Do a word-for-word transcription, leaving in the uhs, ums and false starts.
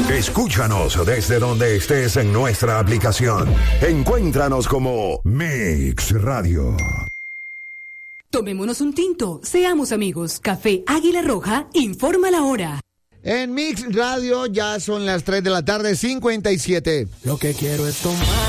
Escúchanos desde donde estés en nuestra aplicación. Encuéntranos como Mix Radio. Tomémonos un tinto, seamos amigos. Café Águila Roja informa la hora. En Mix Radio ya son las tres de la tarde, cincuenta y siete. Lo que quiero es tomar.